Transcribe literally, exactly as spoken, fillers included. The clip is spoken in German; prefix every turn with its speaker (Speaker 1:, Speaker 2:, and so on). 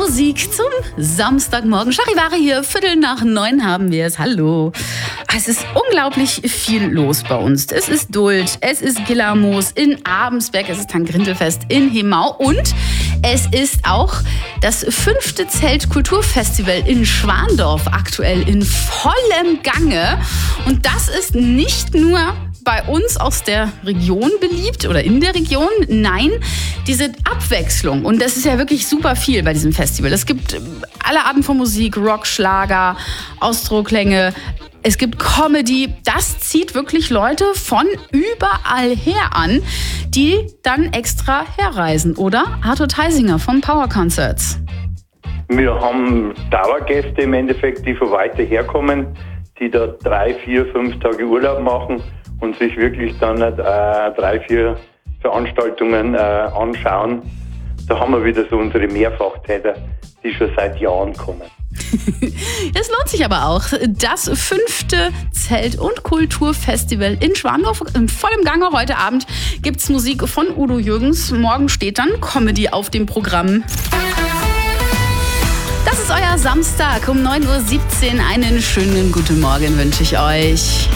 Speaker 1: Musik zum Samstagmorgen. Charivari hier, Viertel nach neun haben wir es. Hallo. Es ist unglaublich viel los bei uns. Es ist Duld, es ist Gillermoos in Abensberg, es ist Tank-Grindelfest in Hemau und es ist auch das fünfte Zeltkulturfestival in Schwandorf aktuell in vollem Gange. Und das ist nicht nur bei uns aus der Region beliebt oder in der Region. Nein, diese Abwechslung. Und das ist ja wirklich super viel bei diesem Festival. Es gibt alle Arten von Musik, Rock, Schlager, Ausdrucklänge. Es gibt Comedy. Das zieht wirklich Leute von überall her an, die dann extra herreisen. Oder? Arthur Theisinger von Power Concerts.
Speaker 2: Wir haben Dauergäste im Endeffekt, die von weiter herkommen, die da drei, vier, fünf Tage Urlaub machen und sich wirklich dann äh, drei, vier Veranstaltungen äh, anschauen. Da haben wir wieder so unsere Mehrfachtäter, die schon seit Jahren kommen.
Speaker 1: Es lohnt sich aber auch. Das fünfte Zelt- und Kulturfestival in Schwandorf in vollem Gange. Heute Abend gibt's Musik von Udo Jürgens. Morgen steht dann Comedy auf dem Programm. Das ist euer Samstag um neun Uhr siebzehn. Einen schönen guten Morgen wünsche ich euch.